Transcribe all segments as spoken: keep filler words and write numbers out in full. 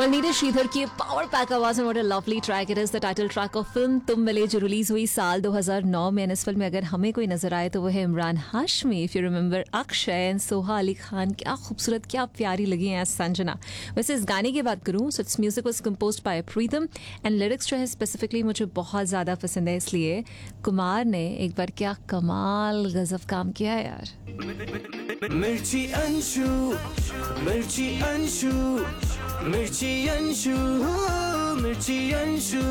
Well, Neeraj Shridhar की power pack आवाज में, what a lovely track it is, the title track of film तुम मिले, जो रिलीज हुई साल दो हज़ार नौ में। इस फिल्म में अगर हमें कोई नजर आए तो वो है Imran Hashmi. If you remember, Akshay and Soha Ali Khan, क्या खूबसूरत, क्या प्यारी लगी है संजना। वैसे इस गाने की बात करूं, so it's music was composed bye Pritam and lyrics जो है स्पेसिफिकली मुझे बहुत ज्यादा पसंद है, इसलिए कुमार ने एक बार क्या कमाल गजब काम किया है यार। मिर्ची अंशु, मिर्ची अंशु, मिर्ची अंशु, मिर्ची अंशु।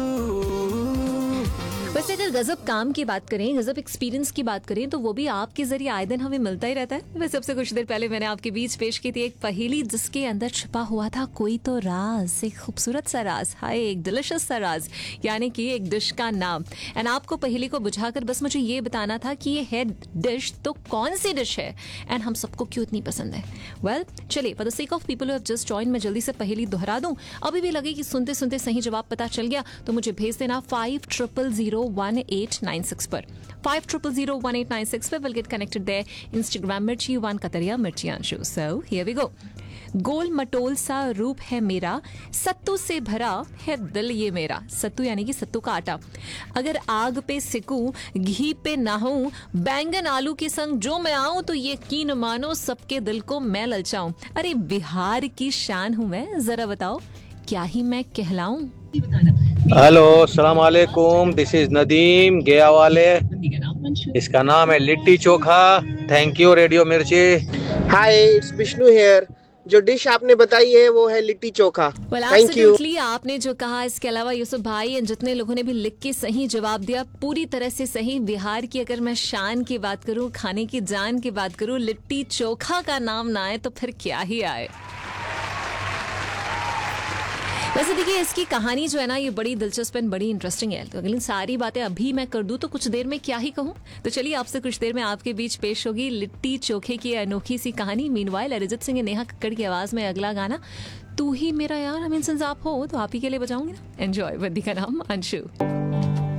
वैसे अगर गजब काम की बात करें, गजब एक्सपीरियंस की बात करें, तो वो भी आपके जरिए आए दिन हमें मिलता ही रहता है। वैसे सबसे कुछ देर पहले मैंने आपके बीच पेश की थी एक पहेली जिसके अंदर छिपा हुआ था कोई तो राज, एक खूबसूरत सा राज, हाय एक डिलिशियस सा राज, यानी कि एक डिश का नाम। एंड आपको पहेली को बुझाकर बस मुझे ये बताना था कि ये है डिश तो कौन सी डिश है एंड हम सबको क्यों इतनी पसंद है। वेल well, चलिए, for the sake of people who have just join, मैं जल्दी से पहेली दोहरा दूं। अभी भी लगे कि सुनते सुनते सही जवाब पता चल गया तो मुझे भेज देना five triple zero one eight nine six पर, five triple zero one eight nine six पर। Will get connected there. Instagram मिर्ची वन कतरिया मिर्ची Anshu. So here we go. गोल मटोल सा रूप है मेरा, सत्तू से भरा है दिल ये मेरा। सत्तू यानी कि सत्तू का आटा। अगर आग पे सिकूं, घी पे नहाऊं, बैंगन आलू के संग जो मैं आऊं तो यकीन मानो सबके दिल को मैं ललचाऊं। अरे बिहार की शान हूं मैं, जरा बताओ क्या ही मैं कहलाऊं। हेलो, अस्सलाम वालेकुम, दिस इज नदीम गया वाले। इसका नाम है litti chokha. Thank you radio मिर्ची। हाय, इट्स विष्णु हियर। जो डिश आपने बताई है वो है लिट्टी चोखा। Thank you. आपने जो कहा, इसके अलावा यूसुफ भाई एंड जितने लोगों ने भी लिख के सही जवाब दिया, पूरी तरह से सही। बिहार की अगर मैं शान की बात करूं, खाने की जान की बात करूं, लिट्टी चोखा का नाम ना आए तो फिर क्या ही आए। वैसे देखिए, इसकी कहानी जो है ना, ये बड़ी दिलचस्प एंड बड़ी इंटरेस्टिंग है। तो अगली सारी बातें अभी मैं कर दूं तो कुछ देर में क्या ही कहूं। तो चलिए, आपसे कुछ देर में आपके बीच पेश होगी लिट्टी चोखे की अनोखी सी कहानी। मीनवाइल अरिजीत सिंह, नेहा कक्कड़ की आवाज में अगला गाना तू ही मेरा यार। हमें सिंस आप हो तो आप ही के लिए बजाऊंगी ना। एंजॉय। वद्दी का नाम अंशु।